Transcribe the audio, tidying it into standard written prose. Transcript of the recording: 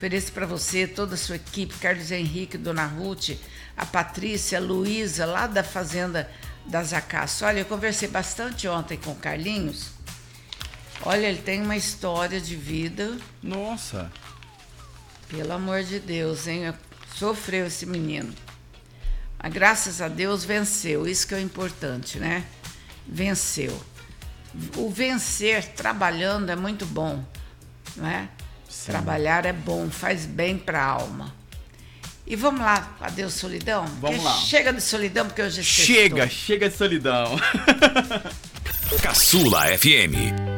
Ofereço para você, toda a sua equipe, Carlos Henrique, Dona Ruth, a Patrícia, a Luísa, lá da Fazenda das Acácias. Olha, eu conversei bastante ontem com o Carlinhos. Olha, ele tem uma história de vida. Nossa! Pelo amor de Deus, hein? Sofreu esse menino. Mas graças a Deus venceu, isso que é o importante, né? Venceu. O vencer trabalhando é muito bom, não é? Sim. Trabalhar é bom, faz bem para a alma. E vamos lá, adeus solidão? Vamos lá. Chega de solidão, porque hoje é sextou. Chega de solidão. Caçula FM.